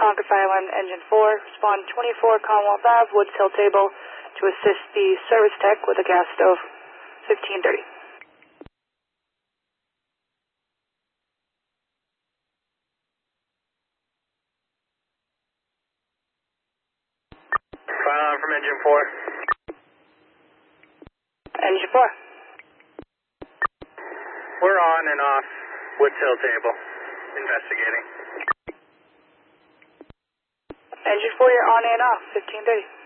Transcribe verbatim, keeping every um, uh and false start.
Concord Fire Alarm Engine four, respond twenty-four Commonwealth Avenue, Woods Hill Table, to assist the service tech with a gas stove, fifteen thirty. Fire alarm from Engine four. Engine four. We're on and off Woods Hill Table, investigating. Engine four, you're on and off, fifteen thirty.